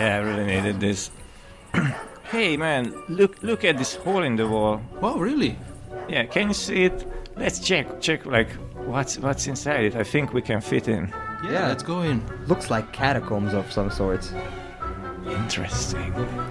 Yeah, I really needed this. Hey man, look at this hole in the wall. Wow, really? Yeah, can you see it? Let's check like what's inside it. I think we can fit in. Yeah, let's go in. Looks like catacombs of some sort. Interesting.